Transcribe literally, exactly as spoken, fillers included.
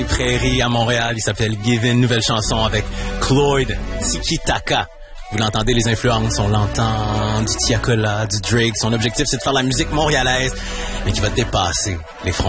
Prairies à Montréal. Il s'appelle Given. Nouvelle chanson avec Cloyd Tiki Taka. Vous l'entendez, les influences, on l'entend, du Tiakola, du Drake. Son objectif, c'est de faire la musique montréalaise, mais qui va dépasser les frontières.